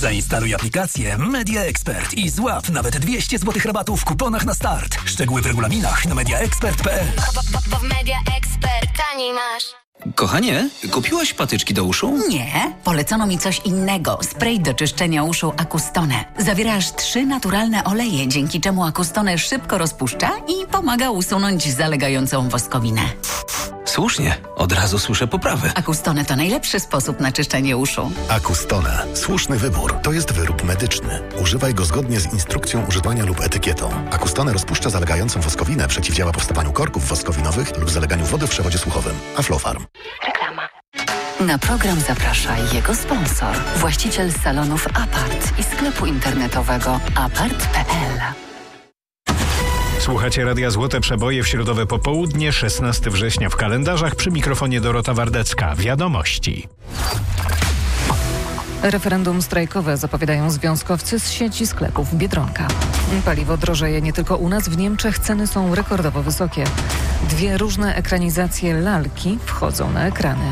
Zainstaluj aplikację Media Expert i złap nawet 200 zł rabatu w kuponach na start. Szczegóły w regulaminach na mediaexpert.pl. Bo w Media Expert taniej masz. Kochanie, kupiłaś patyczki do uszu? Nie, polecono mi coś innego. Spray do czyszczenia uszu Acustone. Zawiera aż 3 naturalne oleje, dzięki czemu Acustone szybko rozpuszcza i pomaga usunąć zalegającą woskowinę. Słusznie, od razu słyszę poprawę. Acustone to najlepszy sposób na czyszczenie uszu. Acustone. Słuszny wybór. To jest wyrób medyczny. Używaj go zgodnie z instrukcją używania lub etykietą. Acustone rozpuszcza zalegającą woskowinę, przeciwdziała powstawaniu korków woskowinowych lub zaleganiu wody w przewodzie słuchowym. Aflofarm. Reklama. Na program zaprasza jego sponsor, właściciel salonów Apart i sklepu internetowego apart.pl. Słuchacie Radia Złote Przeboje w środowe popołudnie, 16 września w kalendarzach. Przy mikrofonie Dorota Wardecka. Wiadomości. Referendum strajkowe zapowiadają związkowcy z sieci sklepów Biedronka. Paliwo drożeje nie tylko u nas, w Niemczech ceny są rekordowo wysokie. 2 różne ekranizacje lalki wchodzą na ekrany.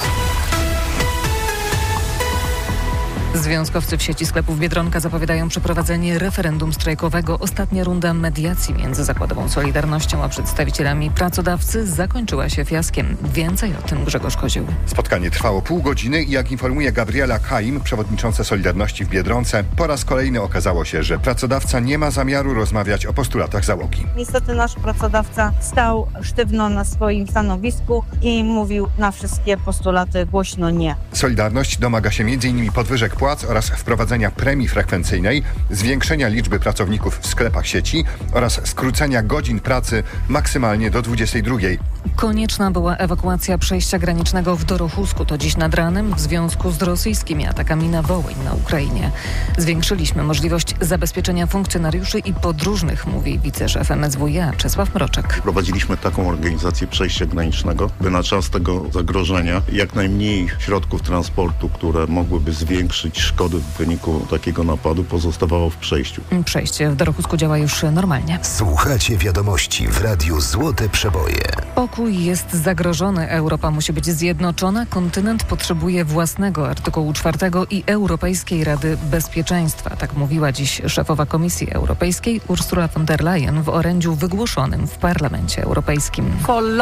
Związkowcy w sieci sklepów Biedronka zapowiadają przeprowadzenie referendum strajkowego. Ostatnia runda mediacji między zakładową Solidarnością a przedstawicielami pracodawcy zakończyła się fiaskiem. Więcej o tym Grzegorz Kozioł. Spotkanie trwało pół godziny i jak informuje Gabriela Kaim, przewodnicząca Solidarności w Biedronce, po raz kolejny okazało się, że pracodawca nie ma zamiaru rozmawiać o postulatach załogi. Niestety nasz pracodawca stał sztywno na swoim stanowisku i mówił na wszystkie postulaty głośno nie. Solidarność domaga się m.in. podwyżek płac oraz wprowadzenia premii frekwencyjnej, zwiększenia liczby pracowników w sklepach sieci oraz skrócenia godzin pracy maksymalnie do 22. Konieczna była ewakuacja przejścia granicznego w Dorochusku. To dziś nad ranem w związku z rosyjskimi atakami na Wołyń na Ukrainie. Zwiększyliśmy możliwość zabezpieczenia funkcjonariuszy i podróżnych, mówi wiceszef MSWiA Czesław Mroczek. Prowadziliśmy taką organizację przejścia granicznego, by na czas tego zagrożenia jak najmniej środków transportu, które mogłyby zwiększyć szkody w wyniku takiego napadu, pozostawało w przejściu. Przejście w Dorochusku działa już normalnie. Słuchacie wiadomości w Radiu Złote Przeboje. Pokój jest zagrożony. Europa musi być zjednoczona. Kontynent potrzebuje własnego artykułu 4 i Europejskiej Rady Bezpieczeństwa. Tak mówiła dziś szefowa Komisji Europejskiej Ursula von der Leyen w orędziu wygłoszonym w Parlamencie Europejskim.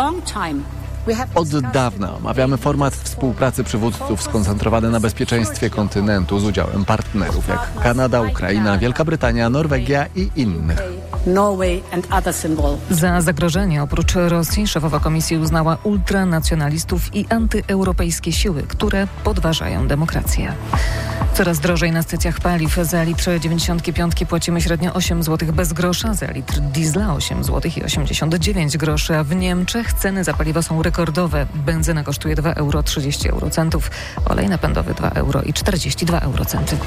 Od dawna omawiamy format współpracy przywódców skoncentrowany na bezpieczeństwie kontynentu z udziałem partnerów jak Kanada, Ukraina, Wielka Brytania, Norwegia i innych. Za zagrożenie oprócz Rosji szefowa komisji uznała ultranacjonalistów i antyeuropejskie siły, które podważają demokrację. Coraz drożej na stacjach paliw. Za litr 95 płacimy średnio 8 zł bez grosza, za litr diesla 8 zł i 89 groszy, a w Niemczech ceny za paliwo są rekordowe. Benzyna kosztuje 2,30 euro, olej napędowy 2,42 euro.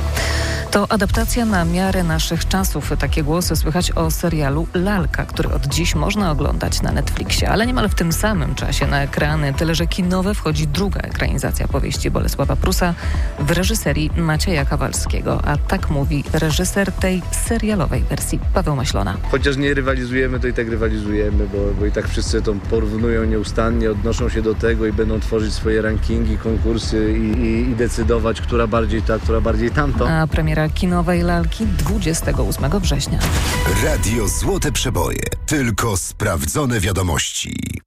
To adaptacja na miarę naszych czasów. Takie głosy słychać o serialu Lalka, który od dziś można oglądać na Netflixie, ale niemal w tym samym czasie na ekrany. Tyle, że kinowe wchodzi druga ekranizacja powieści Bolesława Prusa w reżyserii Macieja Kawalskiego, a tak mówi reżyser tej serialowej wersji Paweł Maślona. Chociaż nie rywalizujemy, to i tak rywalizujemy, bo i tak wszyscy to porównują nieustannie, odnoszą się do tego i będą tworzyć swoje rankingi, konkursy i decydować, która bardziej ta, która bardziej tamto. A premiera kinowej Lalki 28 września. Radio Złote Przeboje. Tylko sprawdzone wiadomości.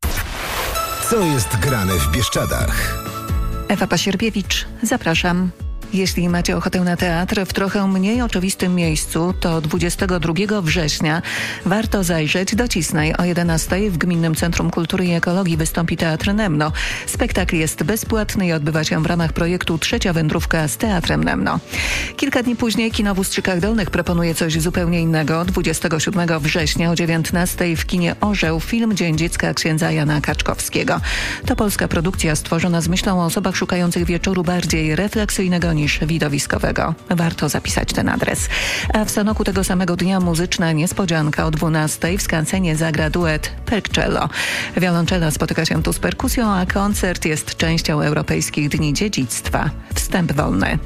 Co jest grane w Bieszczadach? Ewa Pasierbiewicz, zapraszam. Jeśli macie ochotę na teatr w trochę mniej oczywistym miejscu, to 22 września warto zajrzeć do Cisnej. O 11 w Gminnym Centrum Kultury i Ekologii wystąpi Teatr Nemno. Spektakl jest bezpłatny i odbywa się w ramach projektu Trzecia Wędrówka z Teatrem Nemno. Kilka dni później kino w Ustrzykach Dolnych proponuje coś zupełnie innego. 27 września o 19 w kinie Orzeł film Dzień Dziecka księdza Jana Kaczkowskiego. To polska produkcja stworzona z myślą o osobach szukających wieczoru bardziej refleksyjnego niż widowiskowego. Warto zapisać ten adres. A w Sanoku tego samego dnia muzyczna niespodzianka o 12 w skansenie zagra duet Perkcello. Wiolonczela spotyka się tu z perkusją, a koncert jest częścią Europejskich Dni Dziedzictwa. Wstęp wolny.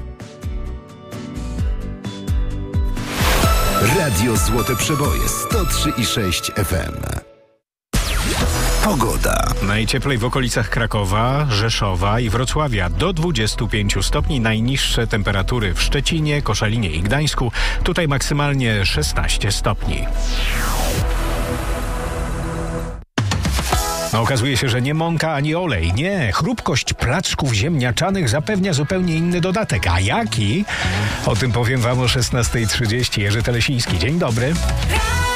Radio Złote Przeboje 103,6 FM. Pogoda. Najcieplej w okolicach Krakowa, Rzeszowa i Wrocławia do 25 stopni. Najniższe temperatury w Szczecinie, Koszalinie i Gdańsku. Tutaj maksymalnie 16 stopni. Okazuje się, że nie mąka ani olej. Nie, chrupkość placków ziemniaczanych zapewnia zupełnie inny dodatek. A jaki? O tym powiem wam o 16:30. Jerzy Telesiński. Dzień dobry.